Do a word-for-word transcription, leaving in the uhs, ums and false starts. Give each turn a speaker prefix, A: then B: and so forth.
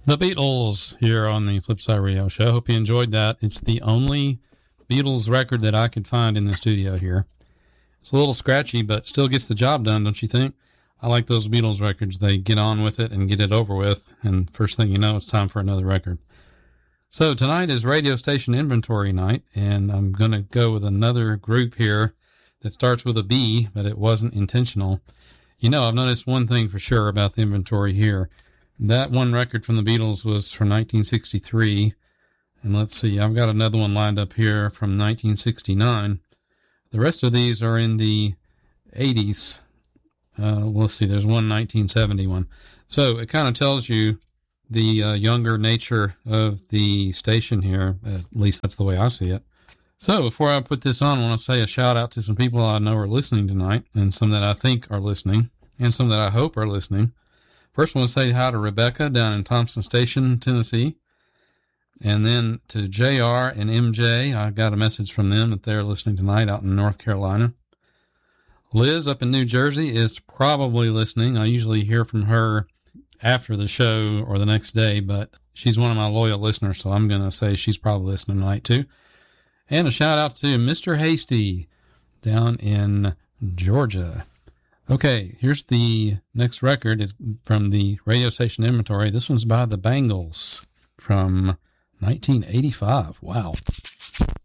A: The Beatles here on the Flipside Radio Show. Hope you enjoyed that. It's the only Beatles record that I could find in the studio here. It's a little scratchy, but still gets the job done, don't you think? I like those Beatles records. They get on with it and get it over with, and first thing you know, it's time for another record. So tonight is radio station inventory night, and I'm going to go with another group here that starts with a B, but it wasn't intentional. You know, I've noticed one thing for sure about the inventory here. That one record from the Beatles was from nineteen sixty-three. And let's see, I've got another one lined up here from nineteen sixty-nine. The rest of these are in the eighties. Uh, let's see, there's one nineteen seventy-one. So it kind of tells you the uh, younger nature of the station here. At least that's the way I see it. So before I put this on, I want to say a shout out to some people I know are listening tonight, and some that I think are listening, and some that I hope are listening. First, I want to say hi to Rebecca down in Thompson Station, Tennessee. And then to J R and M J, I got a message from them that they're listening tonight out in North Carolina. Liz up in New Jersey is probably listening. I usually hear from her after the show or the next day, but she's one of my loyal listeners, so I'm going to say she's probably listening tonight too. And a shout out to Mister Hasty down in Georgia. Okay, here's the next record. It's from the radio station inventory. This one's by the Bangles from nineteen eighty-five. Wow.